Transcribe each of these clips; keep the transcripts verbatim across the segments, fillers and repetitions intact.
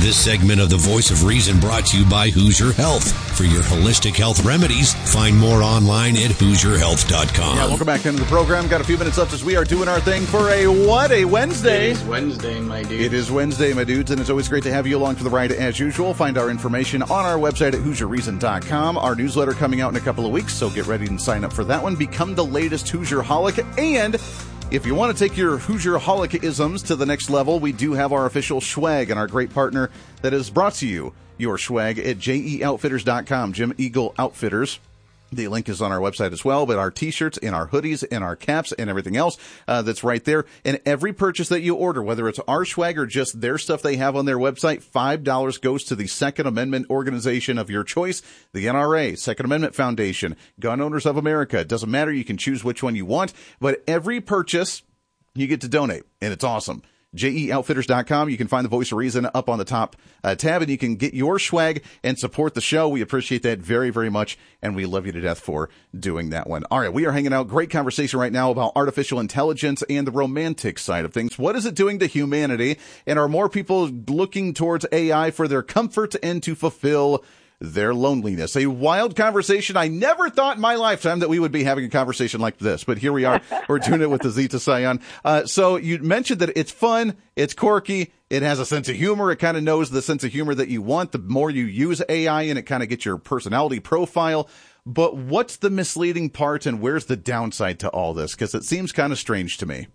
This segment of the Voice of Reason brought to you by Hoosier Health. For your holistic health remedies, find more online at hoosier health dot com. Yeah, welcome back into the program. Got a few minutes left as we are doing our thing for a what? A Wednesday. It is Wednesday, my dudes. It is Wednesday, my dudes, and it's always great to have you along for the ride as usual. Find our information on our website at hoosier reason dot com. Our newsletter coming out in a couple of weeks, so get ready and sign up for that one. Become the latest Hoosier-holic, and if you want to take your Hoosier-holic-isms to the next level, we do have our official swag and our great partner that has brought to you your swag at J E outfitters dot com, Jim Eagle Outfitters. The link is on our website as well, but our T-shirts and our hoodies and our caps and everything else uh, that's right there. And every purchase that you order, whether it's our swag or just their stuff they have on their website, five dollars goes to the Second Amendment organization of your choice, the N R A, Second Amendment Foundation, Gun Owners of America. It doesn't matter. You can choose which one you want, but every purchase you get to donate, and it's awesome. J E outfitters dot com. You can find the Voice of Reason up on the top uh, tab, and you can get your swag and support the show. We appreciate that very, very much, and we love you to death for doing that one. All right, we are hanging out. Great conversation right now about artificial intelligence and the romantic side of things. What is it doing to humanity, and are more people looking towards A I for their comfort and to fulfill their loneliness? A wild conversation. I never thought in my lifetime that we would be having a conversation like this, but here we are. We're doing it with Azita Sayan. Uh, so you mentioned that it's fun, it's quirky, it has a sense of humor. It kind of knows the sense of humor that you want. The more you use A I, and it kind of gets your personality profile. But what's the misleading part, and where's the downside to all this? Because it seems kind of strange to me.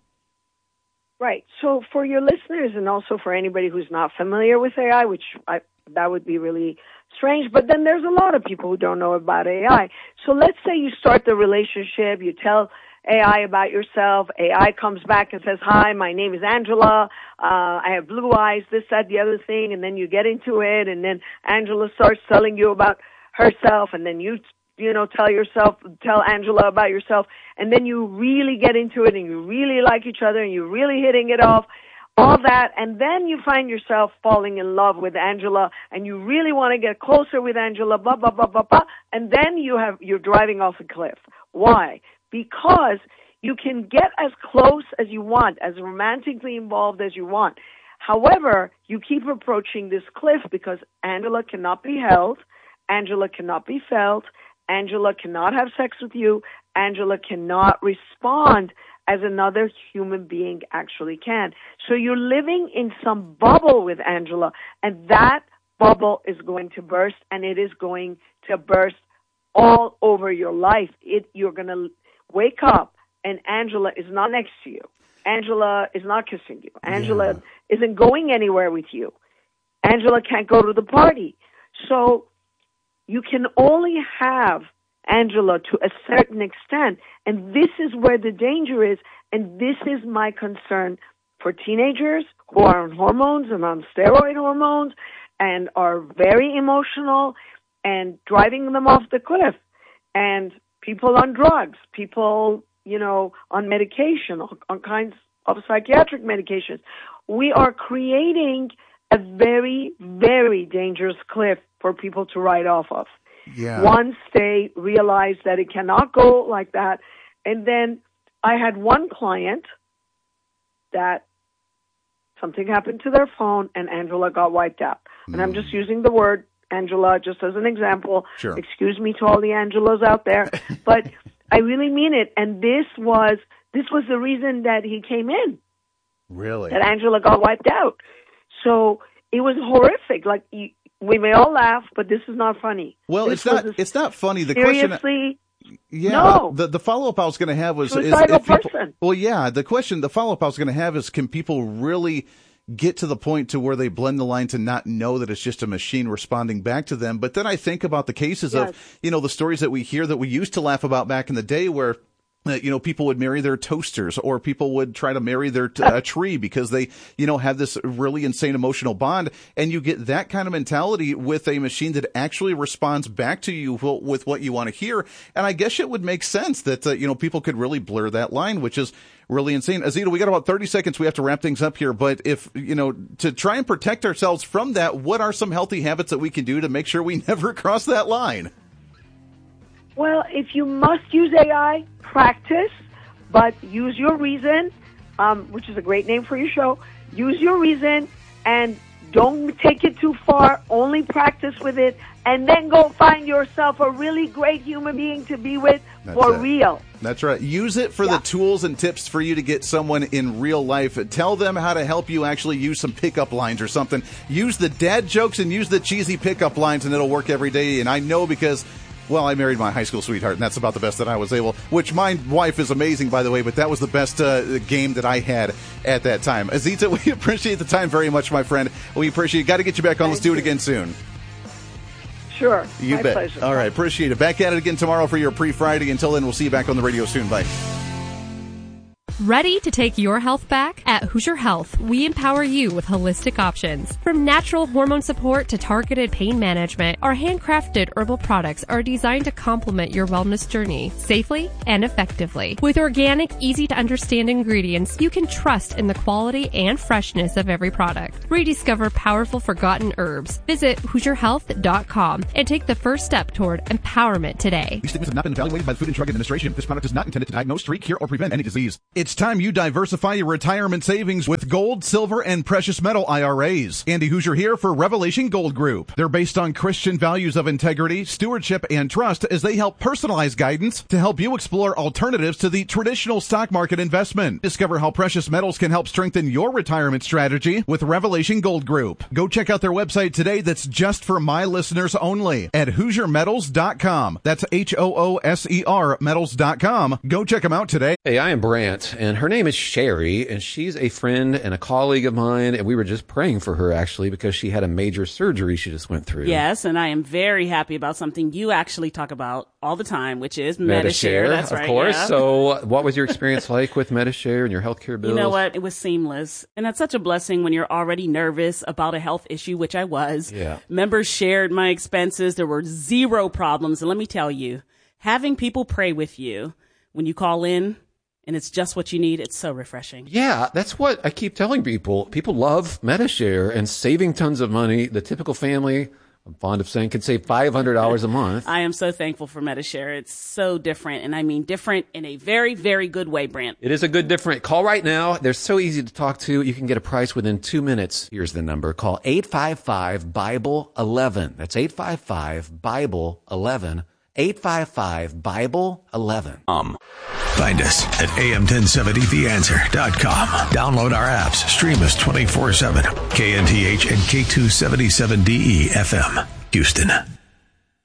Right. So for your listeners, and also for anybody who's not familiar with A I, which I, that would be really strange, but then there's a lot of people who don't know about A I. So let's say you start the relationship, you tell A I about yourself, A I comes back and says, hi, my name is Angela, uh, I have blue eyes, this, that, the other thing, and then you get into it, and then Angela starts telling you about herself, and then you, you know, tell yourself, tell Angela about yourself, and then you really get into it, and you really like each other, and you're really hitting it off, all that, and then you find yourself falling in love with Angela, and you really want to get closer with Angela, blah, blah, blah, blah, blah, and then you have, you're driving off a cliff. Why? Because you can get as close as you want, as romantically involved as you want. However, you keep approaching this cliff because Angela cannot be held, Angela cannot be felt, Angela cannot have sex with you, Angela cannot respond as another human being actually can. So you're living in some bubble with Angela, and that bubble is going to burst, and it is going to burst all over your life. It, you're going to wake up, and Angela is not next to you. Angela is not kissing you. Angela yeah. isn't going anywhere with you. Angela can't go to the party. So you can only have Angela to a certain extent, and this is where the danger is, and this is my concern for teenagers who are on hormones and on steroid hormones and are very emotional and driving them off the cliff, and people on drugs, people, you know, on medication, on, on kinds of psychiatric medications. We are creating a very, very dangerous cliff for people to ride off of. Yeah. Once they realize that it cannot go like that. And then I had one client that something happened to their phone and Angela got wiped out. Mm. And I'm just using the word Angela just as an example. Sure. Excuse me to all the Angelas out there. But I really mean it. And this was this was the reason that he came in. Really? That Angela got wiped out. So it was horrific. Like, you, we may all laugh, but this is not funny. Well, this it's not. It's not funny. The seriously, question. Yeah. No. The the follow up I was going to have was is Suicidal if people, person. Well, yeah. The question, the follow up I was going to have is, can people really get to the point to where they blend the lines and not know that it's just a machine responding back to them? But then I think about the cases yes. of, you know, the stories that we hear that we used to laugh about back in the day, where Uh, you know, people would marry their toasters, or people would try to marry their t- a tree because they, you know, have this really insane emotional bond. And you get that kind of mentality with a machine that actually responds back to you with what you want to hear. And I guess it would make sense that, uh, you know, people could really blur that line, which is really insane. Azita, we got about thirty seconds. We have to wrap things up here. But if, you know, to try and protect ourselves from that, what are some healthy habits that we can do to make sure we never cross that line? Well, if you must use A I, practice, but use your reason, um, which is a great name for your show. Use your reason and Don't take it too far. Only practice with it. And then go find yourself a really great human being to be with That's for it. real. That's right. Use it for Yeah. the tools and tips for you to get someone in real life. Tell them how to help you actually use some pickup lines or something. Use the dad jokes and use the cheesy pickup lines, and it'll work every day. And I know because, well, I married my high school sweetheart, and that's about the best that I was able, which my wife is amazing, by the way, but that was the best uh, game that I had at that time. Azita, we appreciate the time very much, my friend. We appreciate it. Got to get you back on. Let's do it again soon. Sure. You My bet. pleasure. All right. Appreciate it. Back at it again tomorrow for your pre-Friday. Until then, we'll see you back on the radio soon. Bye. Ready to take your health back? At Hoosier Health, we empower you with holistic options. From natural hormone support to targeted pain management, our handcrafted herbal products are designed to complement your wellness journey safely and effectively. With organic, easy-to-understand ingredients, you can trust in the quality and freshness of every product. Rediscover powerful forgotten herbs. Visit Hoosier Health dot com and take the first step toward empowerment today. These statements have not been evaluated by the Food and Drug Administration. This product is not intended to diagnose, treat, cure, or prevent any disease. It's time you diversify your retirement savings with gold, silver, and precious metal I R As. Andy Hoosier here for Revelation Gold Group. They're based on Christian values of integrity, stewardship, and trust as they help personalize guidance to help you explore alternatives to the traditional stock market investment. Discover how precious metals can help strengthen your retirement strategy with Revelation Gold Group. Go check out their website today that's just for my listeners only at Hoosier Metals dot com. That's H O O S E R Metals dot com. Go check them out today. Hey, I am Brant, and her name is Sherry, and she's a friend and a colleague of mine, and we were just praying for her, actually, because she had a major surgery she just went through. Yes, and I am very happy about something you actually talk about all the time, which is Metashare. Metashare. That's of right, course. yeah. So what was your experience like with Metashare and your healthcare bills? You know what? It was seamless. And that's such a blessing when you're already nervous about a health issue, which I was. Yeah. Members shared my expenses. There were zero problems. And let me tell you, having people pray with you when you call in, and it's just what you need, it's so refreshing. Yeah, that's what I keep telling people. People love Metashare and saving tons of money. The typical family, I'm fond of saying, can save five hundred dollars a month. I am so thankful for Metashare. It's so different, and I mean different in a very, very good way, Brant. It is a good different. Call right now. They're so easy to talk to. You can get a price within two minutes. Here's the number. Call eight five five, Bible eleven. That's eight five five, Bible eleven. eight five five, Bible eleven. Um. Find us at A M ten seventy the answer dot com. Download our apps. Stream us twenty-four seven. K N T H and K two seventy-seven D E F M, Houston.